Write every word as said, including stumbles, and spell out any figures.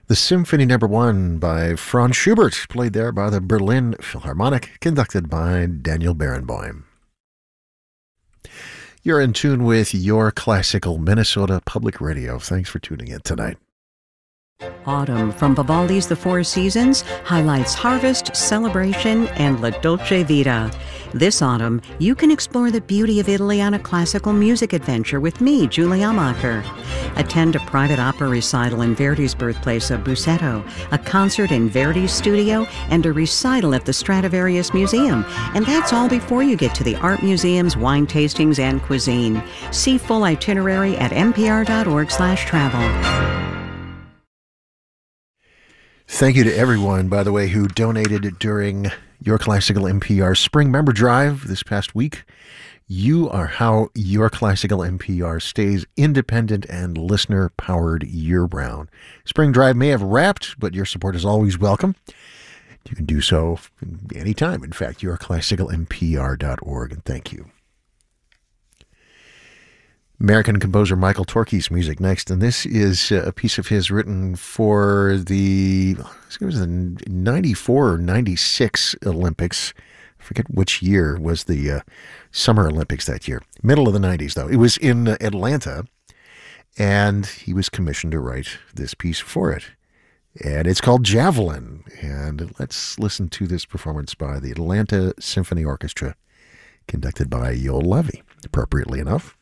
The Symphony Number One by Franz Schubert, played there by the Berlin Philharmonic, conducted by Daniel Barenboim. You're in tune with Your Classical Minnesota Public Radio. Thanks for tuning in tonight. Autumn from Vivaldi's The Four Seasons highlights harvest, celebration, and La Dolce Vita. This autumn, you can explore the beauty of Italy on a classical music adventure with me, Julie Amacher. Attend a private opera recital in Verdi's birthplace of Busseto, a concert in Verdi's studio, and a recital at the Stradivarius Museum. And that's all before you get to the art museums, wine tastings, and cuisine. See full itinerary at npr.org slash travel. Thank you to everyone, by the way, who donated during Your Classical N P R Spring Member Drive this past week. You are how Your Classical N P R stays independent and listener-powered year-round. Spring Drive may have wrapped, but your support is always welcome. You can do so anytime. In fact, your classical n p r dot org, and thank you. American composer Michael Torke's music next, and this is a piece of his written for the, I think it was the ninety-four or ninety-six Olympics. I forget which year was the uh, Summer Olympics that year. Middle of the nineties, though. It was in uh, Atlanta, and he was commissioned to write this piece for it. And it's called Javelin, and let's listen to this performance by the Atlanta Symphony Orchestra, conducted by Yoel Levy, appropriately enough.